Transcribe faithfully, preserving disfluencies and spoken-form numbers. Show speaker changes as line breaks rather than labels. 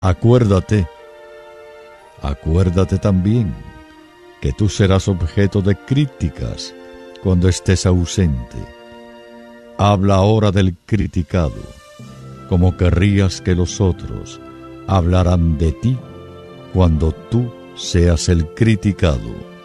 Acuérdate, acuérdate también que tú serás objeto de críticas cuando estés ausente. Habla ahora del criticado, como querrías que los otros hablaran de ti cuando tú seas el criticado.